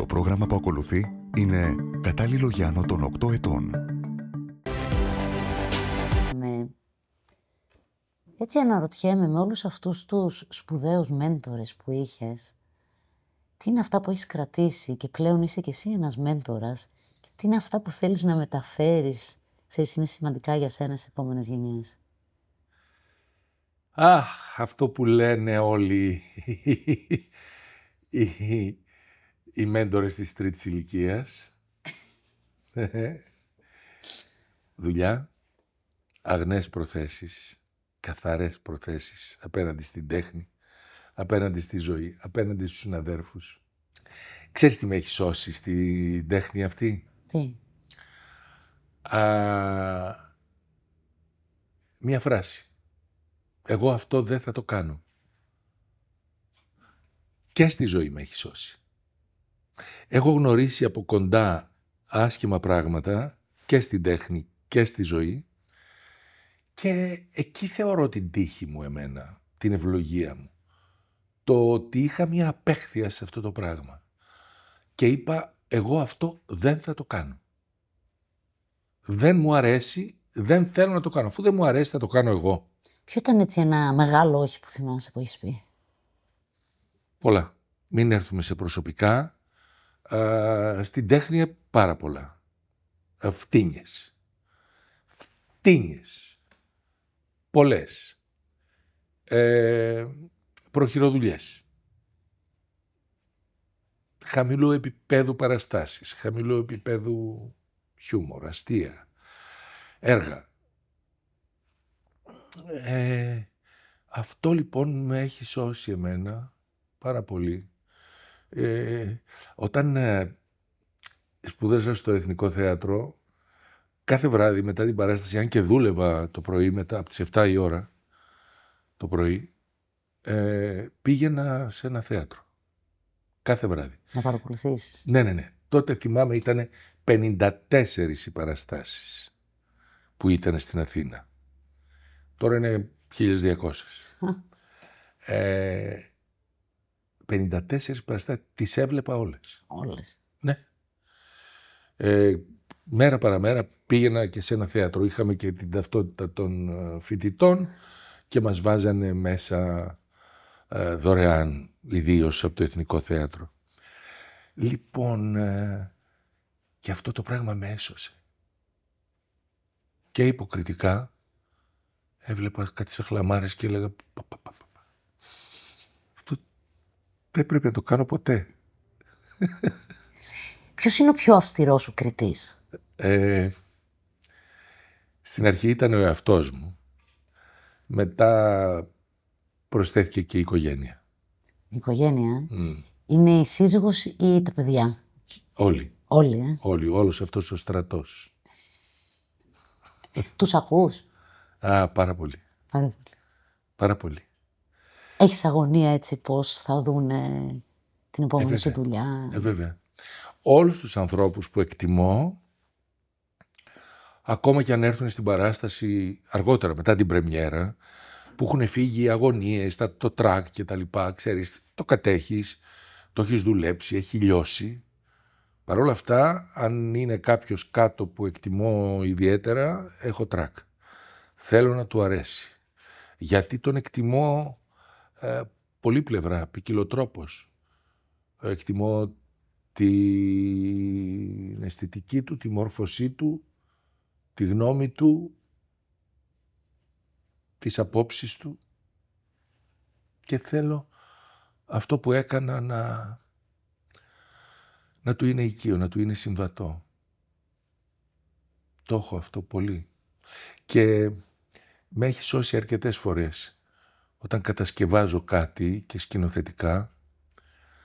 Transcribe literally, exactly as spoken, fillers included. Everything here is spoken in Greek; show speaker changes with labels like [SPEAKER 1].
[SPEAKER 1] πρόγραμμα που ακολουθεί είναι κατάλληλο για άνω των οκτώ ετών.
[SPEAKER 2] Ναι. Έτσι αναρωτιέμαι με όλους αυτούς τους σπουδαίους μέντορες που είχες, τι είναι αυτά που έχεις κρατήσει και πλέον είσαι και εσύ ένας μέντορας και τι είναι αυτά που θέλεις να μεταφέρεις, ξέρεις, είναι σημαντικά για σένα στις επόμενες γενιές.
[SPEAKER 3] Αχ, αυτό που λένε όλοι οι, οι μέντορες της τρίτης ηλικίας. Δουλειά, αγνές προθέσεις, καθαρές προθέσεις απέναντι στην τέχνη, απέναντι στη ζωή, απέναντι στους συναδέρφους. Ξέρεις τι με έχει σώσει στην τέχνη αυτή?
[SPEAKER 2] Τι?
[SPEAKER 3] Α, μία φράση. Εγώ αυτό δεν θα το κάνω. Και στη ζωή με έχει σώσει. Έχω γνωρίσει από κοντά άσχημα πράγματα και στην τέχνη και στη ζωή και εκεί θεωρώ την τύχη μου εμένα, την ευλογία μου. Το ότι είχα μια απέχθεια σε αυτό το πράγμα και είπα εγώ αυτό δεν θα το κάνω. Δεν μου αρέσει, δεν θέλω να το κάνω. Αφού δεν μου αρέσει θα το κάνω εγώ.
[SPEAKER 2] Ποιο ήταν έτσι ένα μεγάλο όχι που θυμάσαι που έχεις πει?
[SPEAKER 3] Πολλά. Μην έρθουμε σε προσωπικά. Α, στην τέχνη πάρα πολλά. Α, φτύνιες. Φτύνιες. Πολλές. Ε, προχειροδουλειές. Χαμηλού επίπεδου παραστάσεις. Χαμηλού επίπεδου χιούμορ, αστεία. Έργα. Ε, αυτό λοιπόν με έχει σώσει εμένα πάρα πολύ. Ε, όταν ε, σπούδασα στο Εθνικό Θέατρο, κάθε βράδυ μετά την παράσταση, αν και δούλευα το πρωί μετά από τις επτά η ώρα το πρωί, ε, πήγαινα σε ένα θέατρο. Κάθε βράδυ.
[SPEAKER 2] Να παρακολουθήσεις?
[SPEAKER 3] Ναι, ναι, ναι. Τότε θυμάμαι ήταν πενήντα τέσσερις οι παραστάσεις που ήταν στην Αθήνα. Τώρα είναι χίλιες διακόσιες. Ε, πενήντα τέσσερις παραστάσεις, τις έβλεπα όλες.
[SPEAKER 2] Όλες.
[SPEAKER 3] Ναι. Ε, μέρα παραμέρα πήγαινα και σε ένα θέατρο. Είχαμε και την ταυτότητα των φοιτητών και μας βάζανε μέσα ε, δωρεάν, ιδίως από το Εθνικό Θέατρο. Λοιπόν, ε, και αυτό το πράγμα με έσωσε. Και υποκριτικά έβλεπα κάτι σε χλαμάρες και έλεγα πα, πα, πα, πα. Αυτό δεν πρέπει να το κάνω ποτέ.
[SPEAKER 2] Ποιος είναι ο πιο αυστηρός σου κριτής?
[SPEAKER 3] Ε, στην αρχή ήταν ο εαυτός μου. Μετά προσθέθηκε και η οικογένεια.
[SPEAKER 2] Η οικογένεια,
[SPEAKER 3] Mm.
[SPEAKER 2] είναι η σύζυγος ή τα παιδιά?
[SPEAKER 3] Όλοι.
[SPEAKER 2] Όλοι, ε.
[SPEAKER 3] Όλοι, όλος αυτός ο στρατός.
[SPEAKER 2] Τους ακούς?
[SPEAKER 3] Α, πάρα πολύ.
[SPEAKER 2] Πάρα πολύ.
[SPEAKER 3] Πάρα πολύ.
[SPEAKER 2] Έχεις αγωνία έτσι πώς θα δούνε την επόμενη
[SPEAKER 3] Ε,
[SPEAKER 2] σου
[SPEAKER 3] βέβαια.
[SPEAKER 2] δουλειά?
[SPEAKER 3] Ε, βέβαια. Όλους τους ανθρώπους που εκτιμώ, ακόμα και αν έρθουν στην παράσταση αργότερα, μετά την πρεμιέρα, που έχουν φύγει αγωνίες, το τρακ και τα λοιπά, ξέρεις, το κατέχεις, το έχεις δουλέψει, έχει λιώσει. Παρ' όλα αυτά, αν είναι κάποιος κάτω που εκτιμώ ιδιαίτερα, έχω τρακ. Θέλω να του αρέσει. Γιατί τον εκτιμώ ε, πολύπλευρα, ποικιλοτρόπως. Εκτιμώ την αισθητική του, τη μόρφωσή του, τη γνώμη του, τις απόψεις του και θέλω αυτό που έκανα να, να του είναι οικείο, να του είναι συμβατό. Το έχω αυτό πολύ. Και με έχει σώσει αρκετές φορές όταν κατασκευάζω κάτι και σκηνοθετικά